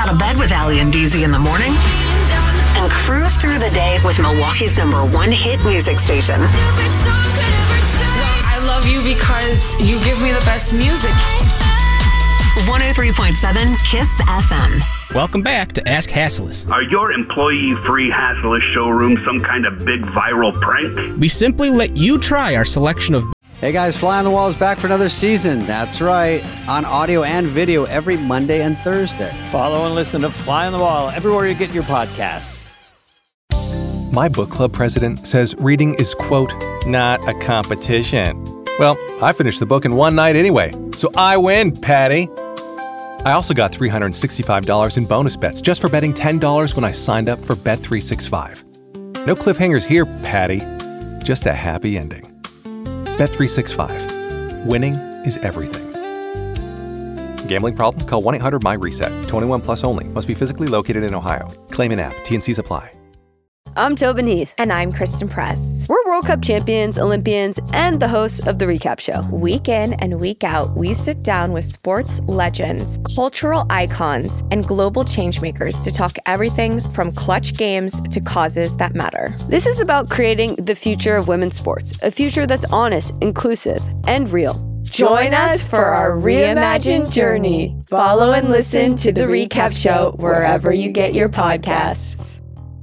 out of bed with Ali and DZ in the morning and cruise through the day with Milwaukee's #1 hit music station. I love you because you give me the best music. 103.7 KISS FM. Welcome back to Ask Hassles. Are your employee-free Hassles showrooms some kind of big viral prank? We simply let you try our selection of... Hey guys, Fly on the Wall is back for another season. That's right, on audio and video every Monday and Thursday. Follow and listen to Fly on the Wall everywhere you get your podcasts. My book club president says reading is, quote, not a competition. Well, I finished the book in one night anyway, so I win, Patty. I also got $365 in bonus bets just for betting $10 when I signed up for Bet365. No cliffhangers here, Patty. Just a happy ending. Bet365. Winning is everything. Gambling problem? Call 1-800-MY-RESET. 21 plus only. Must be physically located in Ohio. Claim in app. T&Cs apply. I'm Tobin Heath. And I'm Kristen Press. We're World Cup champions, Olympians, and the hosts of The Recap Show. Week in and week out, we sit down with sports legends, cultural icons, and global changemakers to talk everything from clutch games to causes that matter. This is about creating the future of women's sports, a future that's honest, inclusive, and real. Join us for our reimagined journey. Follow and listen to The Recap Show wherever you get your podcasts.